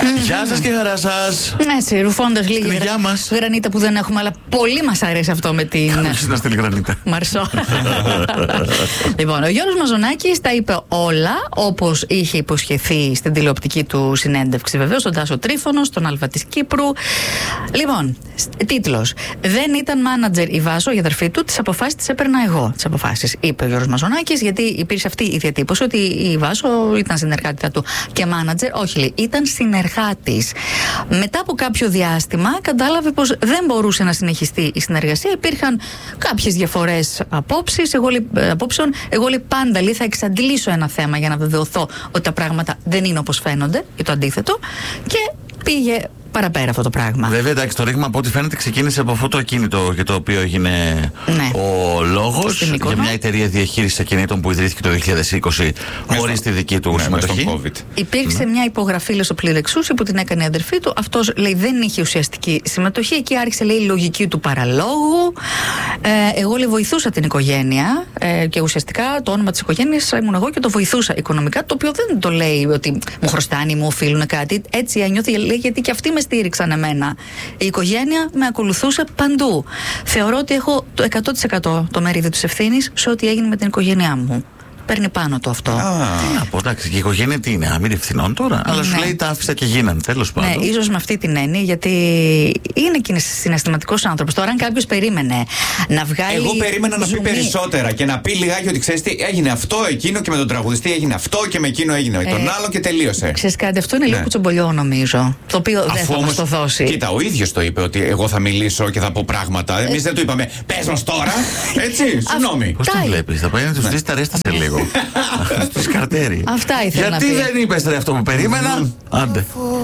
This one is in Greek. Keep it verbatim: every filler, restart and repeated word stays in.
Γεια σας και χαρά σας. Έτσι, ρουφώντας λίγη γρα... γρανίτα που δεν έχουμε, αλλά πολύ μας αρέσει αυτό με την. Κάποιος να στείλει γρανίτα. Μαρσό. Λοιπόν, ο Γιώργος Μαζονάκης τα είπε όλα όπως είχε υποσχεθεί στην τηλεοπτική του συνέντευξη, βεβαίως, στον Τάσο Τρίφωνο, στον Αλβα της Κύπρου. Λοιπόν, τίτλος. Δεν ήταν μάνατζερ η Βάσο, η αδερφή του, τις αποφάσεις τις έπαιρνα εγώ. Τις αποφάσεις, είπε ο Γιώργος Μαζονάκης, γιατί υπήρξε αυτή η διατύπωση ότι η Βάσο ήταν συνεργάτητα του και μάνατζερ. Όχι, λέει, ήταν συνεργάτης. Μετά από κάποιο διάστημα κατάλαβε πως δεν μπορούσε να συνεχιστεί η συνεργασία. Υπήρχαν κάποιες διαφορές απόψεις. Εγώ, απόψεων. Εγώ λέει, πάντα λέει, θα εξαντλήσω ένα θέμα για να βεβαιωθώ ότι τα πράγματα δεν είναι όπως φαίνονται ή το αντίθετο. Και πήγε παραπέρα αυτό το πράγμα. Βέβαια, εντάξει, το ρήγμα από ό,τι φαίνεται ξεκίνησε από αυτό το ακίνητο για το οποίο έγινε ναι. ο λόγος για μια εταιρεία διαχείρισης ακινήτων που ιδρύθηκε το δύο χιλιάδες είκοσι χωρίς τη δική του ναι, συμμετοχή. Υπήρξε ναι. μια υπογραφή λεσοπληρεξούση που την έκανε η αδερφή του. Αυτός λέει δεν είχε ουσιαστική συμμετοχή. Εκεί άρχισε λέει η λογική του παραλόγου. Ε, εγώ λέει βοηθούσα την οικογένεια ε, και ουσιαστικά το όνομα της οικογένειας ήμουν εγώ και το βοηθούσα οικονομικά. Το οποίο δεν το λέει ότι μου χρωστάνε, μου οφείλουν κάτι. Έτσι ένιωθε λέει γιατί και αυτοί με στήριξαν εμένα. Η οικογένεια με ακολουθούσε παντού. Θεωρώ ότι έχω το εκατό τοις εκατό το μερίδιο της ευθύνης σε ό,τι έγινε με την οικογένειά μου. Παίρνει πάνω του αυτό. Α, από εντάξει, και η οικογένεια τι είναι, αμήρη ευθυνών τώρα. Αλλά σου λέει τα άφησα και γίνανε, τέλος πάντων. Ναι, ίσως με αυτή την έννοια, γιατί είναι και συναισθηματικός άνθρωπος. Τώρα, αν κάποιος περίμενε να βγάλει. Εγώ περίμενα ζουμί... να πει περισσότερα και να πει λιγάκι ότι ξέρεις τι, έγινε αυτό, εκείνο και με τον τραγουδιστή έγινε αυτό και με εκείνο έγινε. Ε, τον άλλο και τελείωσε. Ξέρεις κάτι, αυτό είναι ναι. λίγο κουτσομπολιό νομίζω. Το οποίο Αφού δεν θα μας το δώσει. Κοίτα, ο ίδιος το είπε ότι εγώ θα μιλήσω και θα πω πράγματα. Εμείς δεν του είπαμε, πες μας τώρα. Έτσι, συγγνώμη. Πώς το βλέπεις, θα πάει να τους δεις τα ρέστα σε λίγο. Στους καρτέρι. Αυτά ήθελα Γιατί να πει. δεν είπες ρε αυτό που περίμενα. Άντε.